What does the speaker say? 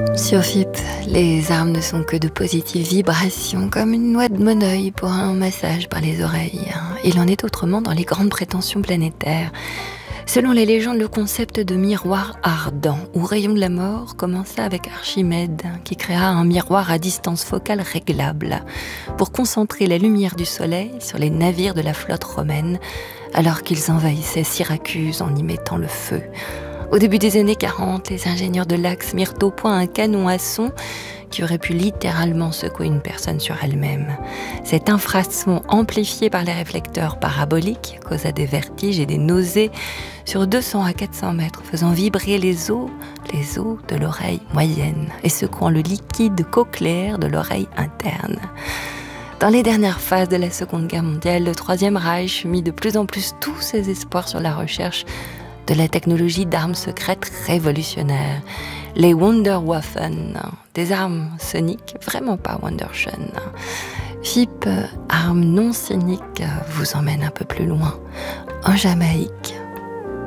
Sur FIP, les armes ne sont que de positives vibrations, comme une noix de moneuil pour un massage par les oreilles. Il en est autrement dans les grandes prétentions planétaires. Selon les légendes, le concept de miroir ardent ou rayon de la mort commença avec Archimède, qui créa un miroir à distance focale réglable pour concentrer la lumière du soleil sur les navires de la flotte romaine, alors qu'ils envahissaient Syracuse en y mettant le feu. Au début des années 40, les ingénieurs de l'Axe mirent au point un canon à son qui aurait pu littéralement secouer une personne sur elle-même. Cet infrason amplifié par les réflecteurs paraboliques causa des vertiges et des nausées sur 200 à 400 mètres, faisant vibrer les os de l'oreille moyenne et secouant le liquide cochléaire de l'oreille interne. Dans les dernières phases de la Seconde Guerre mondiale, le Troisième Reich mit de plus en plus tous ses espoirs sur la recherche de la technologie d'armes secrètes révolutionnaires, les Wunderwaffen, des armes soniques, vraiment pas Wunderschön. FIP, armes non soniques, vous emmène un peu plus loin, en Jamaïque,